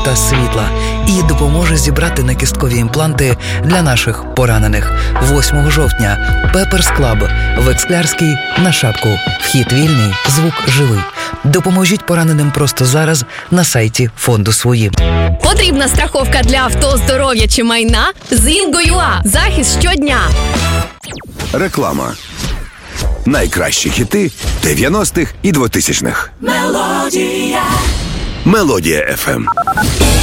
та світла і допоможе зібрати накісткові імпланти для наших поранених. 8 жовтня. Pepper's Club. В Склярській на Шапку. Вхід вільний, звук живий. Допоможіть пораненим просто зараз на сайті фонду «Свої». Потрібна страховка для авто, здоров'я чи майна? З Інго.ua. Захист щодня. Реклама. Найкращі хіти 90-х і 2000-х. Мелодія FM.